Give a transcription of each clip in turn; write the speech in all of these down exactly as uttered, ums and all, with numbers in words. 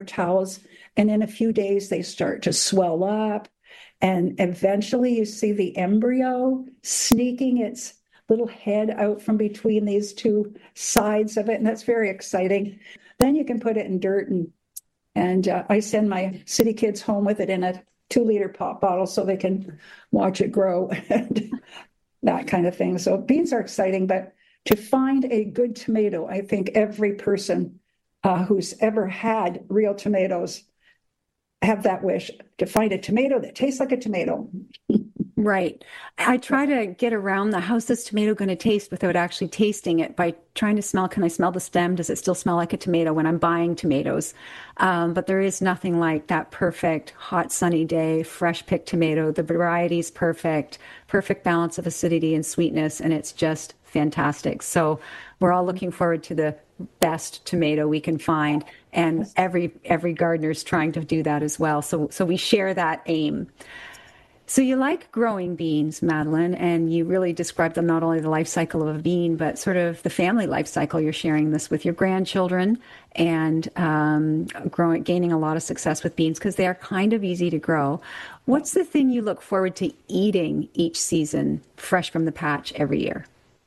towels. And in a few days, they start to swell up. And eventually you see the embryo sneaking its little head out from between these two sides of it. And that's very exciting. Then you can put it in dirt. And, and uh, I send my city kids home with it in a two liter pop bottle so they can watch it grow and that kind of thing. So beans are exciting, but to find a good tomato, I think every person uh, who's ever had real tomatoes have that wish to find a tomato that tastes like a tomato. Right. I try to get around the how's this tomato going to taste without actually tasting it by trying to smell, can I smell the stem? Does it still smell like a tomato when I'm buying tomatoes? Um, but there is nothing like that perfect hot sunny day, fresh picked tomato. The variety is perfect, perfect balance of acidity and sweetness, and it's just fantastic. So we're all looking forward to the best tomato we can find, and every every gardener is trying to do that as well. So so we share that aim. So you like growing beans, Madeline, and you really described them, not only the life cycle of a bean, but sort of the family life cycle. You're sharing this with your grandchildren and um, growing, gaining a lot of success with beans because they are kind of easy to grow. What's the thing you look forward to eating each season, fresh from the patch every year?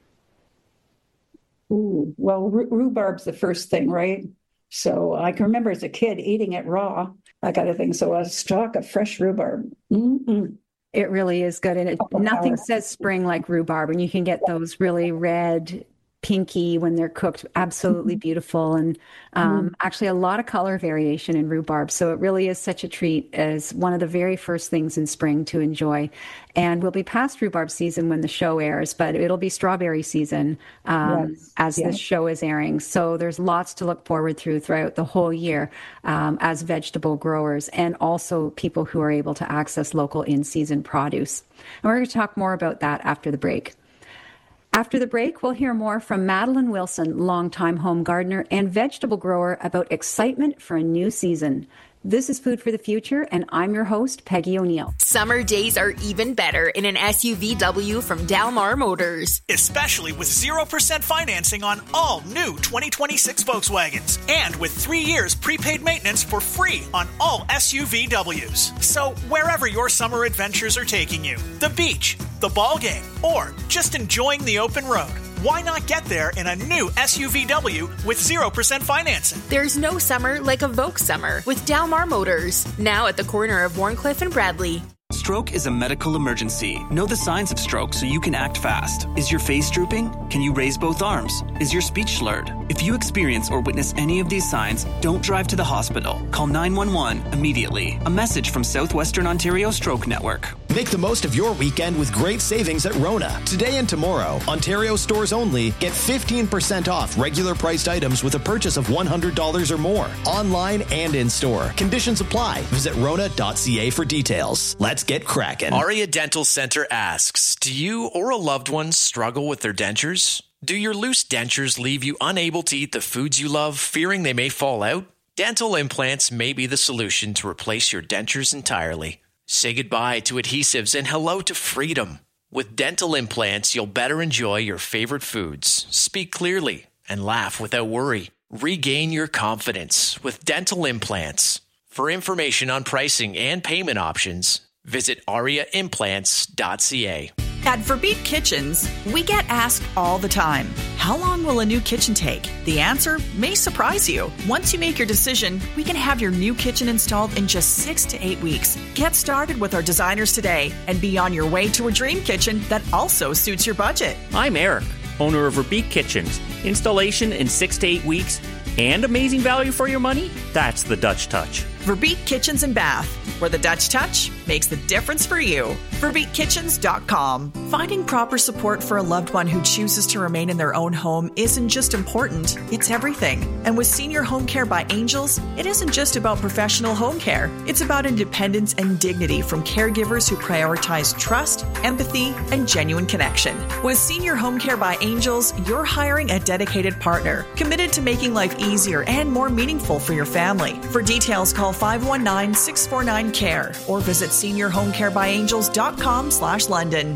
Ooh, well, rhubarb's the first thing, right? So I can remember as a kid eating it raw, that kind of thing. So a stalk of fresh rhubarb. Mm-mm. It really is good. And it, oh, nothing wow. says spring like rhubarb. And you can get those really red, pinky when they're cooked, absolutely beautiful. And um, mm. actually a lot of color variation in rhubarb. So it really is such a treat as one of the very first things in spring to enjoy. And we'll be past rhubarb season when the show airs, but it'll be strawberry season um, yes. as yes. this show is airing. So there's lots to look forward to throughout the whole year um, as vegetable growers and also people who are able to access local in-season produce. And we're going to talk more about that after the break. After the break, we'll hear more from Madeline Wilson, longtime home gardener and vegetable grower, about excitement for a new season. This is Food for the Future, and I'm your host, Peggy O'Neill. Summer days are even better in an S U V W from Dalmar Motors. Especially with zero percent financing on all new twenty twenty-six Volkswagens. And with three years prepaid maintenance for free on all S U V Ws. So wherever your summer adventures are taking you, the beach, the ball game, or just enjoying the open road, why not get there in a new S U V W with zero percent financing? There's no summer like a Volk summer with Dalmar Motors. Now at the corner of Warncliffe and Bradley. Stroke is a medical emergency. Know the signs of stroke so you can act fast. Is your face drooping? Can you raise both arms? Is your speech slurred? If you experience or witness any of these signs, don't drive to the hospital. Call nine one one immediately. A message from Southwestern Ontario Stroke Network. Make the most of your weekend with great savings at Rona. Today and tomorrow, Ontario stores only, get fifteen percent off regular priced items with a purchase of one hundred dollars or more. Online and in store. Conditions apply. Visit rona dot c a for details. Let's get cracking. Aria Dental Center asks, do you or a loved one struggle with their dentures? Do your loose dentures leave you unable to eat the foods you love, fearing they may fall out? Dental implants may be the solution to replace your dentures entirely. Say goodbye to adhesives and hello to freedom. With dental implants, you'll better enjoy your favorite foods, speak clearly, and laugh without worry. Regain your confidence with dental implants. For information on pricing and payment options, visit aria implants dot c a. At Verbeek Kitchens, we get asked all the time, how long will a new kitchen take? The answer may surprise you. Once you make your decision, we can have your new kitchen installed in just six to eight weeks. Get started with our designers today and be on your way to a dream kitchen that also suits your budget. I'm Eric, owner of Verbeek Kitchens. Installation in six to eight weeks and amazing value for your money? That's the Dutch touch. Verbeek Kitchens and Bath, where the Dutch touch makes the difference for you. verbeek kitchens dot com. Finding proper support for a loved one who chooses to remain in their own home isn't just important, it's everything. And with Senior Home Care by Angels, it isn't just about professional home care. It's about independence and dignity from caregivers who prioritize trust, empathy, and genuine connection. With Senior Home Care by Angels, you're hiring a dedicated partner, committed to making life easier and more meaningful for your family. For details, call five one nine, six four nine, C A R E or visit senior home care by angels dot com slash London.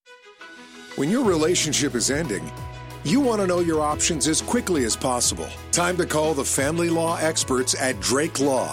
When your relationship is ending, you want to know your options as quickly as possible. Time to call the family law experts at Drake Law.